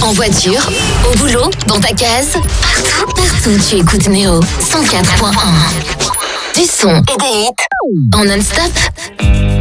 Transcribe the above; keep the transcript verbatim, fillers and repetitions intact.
En voiture, au boulot, dans ta case, partout, partout, tu écoutes Néo cent quatre point un. Du son et des hits en non-stop.